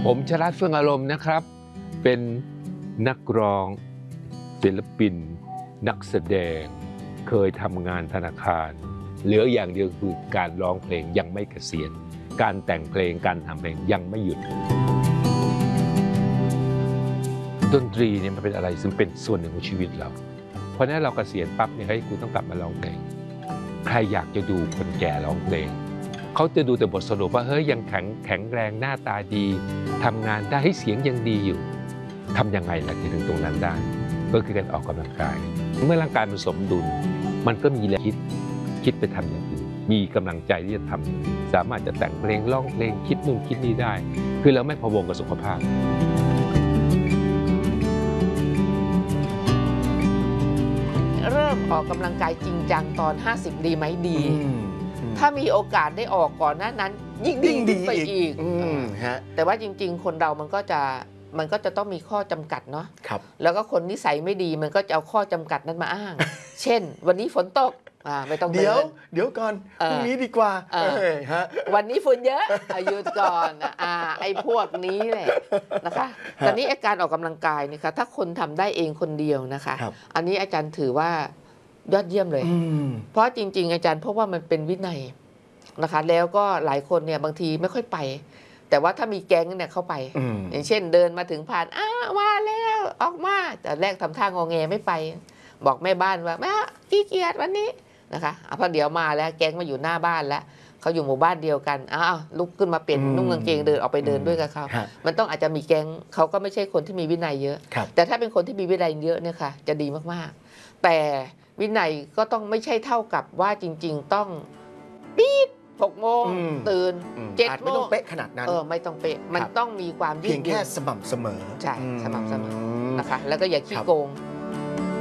ผมชลัดเฟื่องอารมณ์นะครับเป็นนักร้องศิลปินนักแสดงเคยทำงานธนาคารเหลืออย่างเดียวคือการร้องเพลงยังไม่เกษียณการแต่งเพลงการทำเพลงยังไม่หยุดดนตรีเนี่ยมันเป็นอะไรซึ่งเป็นส่วนหนึ่งของชีวิตเราเพราะนั้นเราเกษียณปั๊บเนี่ยเฮ้ยคุณต้องกลับมาร้องเพลงใครอยากจะดูคนแก่ร้องเพลงเขาจะดูแต่บทสรุปว่าเฮ้ยยังแข็งแรงหน้าตาดีทำงานได้ให้เสียงยังดีอยู่ทำยังไงล่ะถึงตรงนั้นได้ก็คือการออกกำลังกายเมื่อร่างกายมันสมดุลมันก็มีแรงคิดไปทำอย่างอื่นมีกำลังใจที่จะทำสามารถจะแต่งเพลงร้องเพลงคิดนู่นคิดนี่ได้คือเราไม่พะวงกับสุขภาพเริ่มออกกำลังกายจริงจังตอน50ดีไหมดีถ้ามีโอกาสได้ออกก่อนหน้านั้นยิ่งดีไปอีกแต่ว่าจริงๆคนเรามันก็จะต้องมีข้อจำกัดเนาะแล้วก็คนนิสัยไม่ดีมันก็จะเอาข้อจำกัดนั้นมาอ้าง เช่นวันนี้ฝนตกไม่ต้องเดี๋ยวก่อนพรุ่งนี้ดีกว่าวันนี้ฝุ่นเยอะหยุดก่อนไอ้พวกนี้แหละนะคะตอนนี้การออกกำลังกายนะคะถ้าคนทำได้เองคนเดียวนะคะอันนี้อาจารย์ถือว่ายอดเยี่ยมเลยเพราะจริงๆอาจารย์เพราะว่ามันเป็นวินัยนะคะแล้วก็หลายคนเนี่ยบางทีไม่ค่อยไปแต่ว่าถ้ามีแก๊งเนี่ยเข้าไปอย่างเช่นเดินมาถึงผ่านมาแล้วออกมาแต่แรกทำท่างอแงไม่ไปบอกแม่บ้านว่าแม่ขี้เกียจวันนี้นะคะพอเดี๋ยวมาแล้วแก๊งมาอยู่หน้าบ้านแล้วเขาอยู่หมู่บ้านเดียวกันลุกขึ้นมาเปลี่ยนนุ่งกางเกงเดินออกไปเดินด้วยกับเขามันต้องอาจจะมีแก๊งเขาก็ไม่ใช่คนที่มีวินัยเยอะแต่ถ้าเป็นคนที่มีวินัยเยอะเนี่ยค่ะจะดีมากๆแต่วินัยก็ต้องไม่ใช่เท่ากับว่าจริงๆต้องปี๊ด6 โมงตื่น7 โมงไม่ต้องเป๊ะขนาดนั้นไม่ต้องเป๊ะมันต้องมีความเพียงแค่สม่ำเสมอใช่สม่ำเสมอนะคะแล้วก็อย่าขี้โกง